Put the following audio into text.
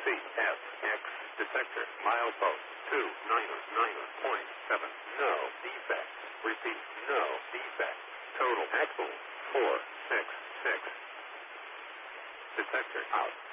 CFX detector milepost 299.7. No defect. Repeat, no defect. Total axle 466. Detector out.